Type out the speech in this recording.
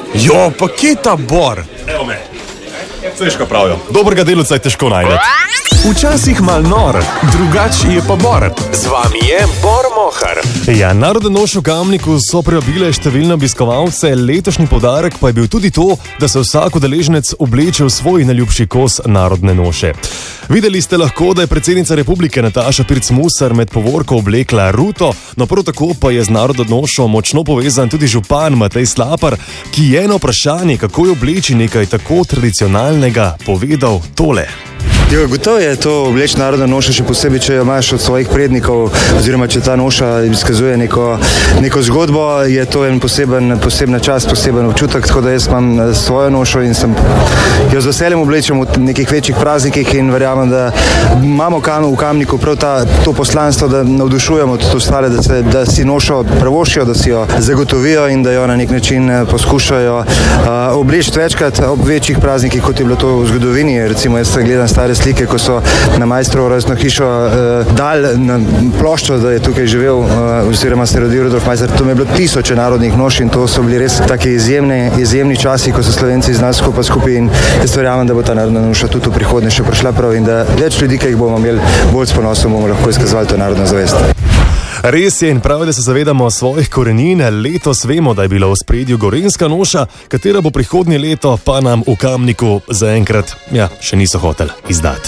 Jo, pa kje ta Bor? Evo me. Veš, kaj pravijo. Dobrega delavca je težko najti. Včasih mal nor, drugač je pa Bor. Z vami je Bor Mohar. Ja, Narodno noš v Kamniku so privabile številne obiskovalce, letošnji poudarek pa je bil tudi to, da se vsak udeleženec obleče v svoj najljubši kos narodne noše. Videli ste lahko, da je predsednica republike Nataša Pirc Musar med povorko oblekla ruto, no prav tako pa je z Narodno nošo močno povezan tudi župan Matej Slapar, ki je na vprašanje, kako je obleči nekaj tako tradicionalnega, povedal tole. Jo, gotovo je to obleč narodno nošo, še posebej, če jo imaš od svojih prednikov, oziroma če ta noša izkazuje neko zgodbo, je to en posebna čast, poseben občutek, tako da jaz imam svojo nošo in jo z veseljem oblečem v nekih večjih praznikih in verjamem, da imamo v Kamniku prav to poslanstvo, da navdušujemo tudi ostale, da si nošo pravoščijo, da si jo zagotovijo in da jo na nek način poskušajo obleči večkrat ob večjih praznikih, kot je bilo to v zgodovini. Recimo jaz gledam stare slike, ko so na Majstrovo rojstno hišo dal na ploščo, da je tukaj živel oziroma se rodil Rudolf Maister. To mi je bilo tisoče narodnih noš in to so bili res taki izjemni časi, ko so Slovenci z nas skupaj in jaz verjamem, da bo ta narodna noša tudi v prihodnje še prišla prav in da več ljudi, ki jih bomo imeli bolj s ponosom, bomo lahko izkazovali to narodno zavest. Res je in prav, da se zavedamo svojih korenin. Letos vemo, da je bila v ospredju gorenjska noša, katera bo prihodnje leto, pa nam v Kamniku zaenkrat še niso hoteli izdati.